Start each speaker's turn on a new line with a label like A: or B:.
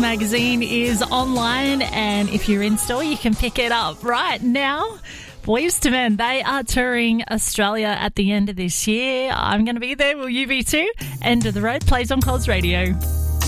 A: magazine is online, and if you're in store, you can pick it up right now. Boyz II Men, they are touring Australia at the end of this year. I'm going to be there. Will you be too? End of the Road plays on Coles Radio.